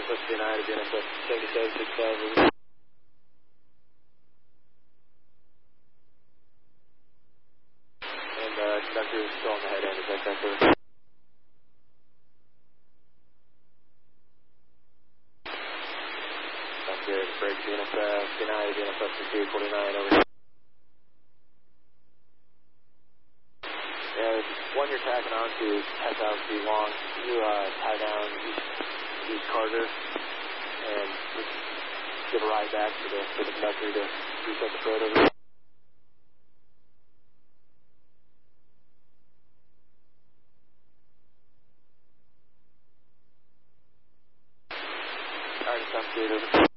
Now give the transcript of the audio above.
VNFS 29 to VNFS 7765. And conductor is still on the head end, is that correct? That's good. Break VNFS 29 to VNFS 249 over. Yeah, one you're tacking on to has out to be long. You tie down East Carter and just give a ride back to the conductor to reset the throat over. Alright, sounds good. Over.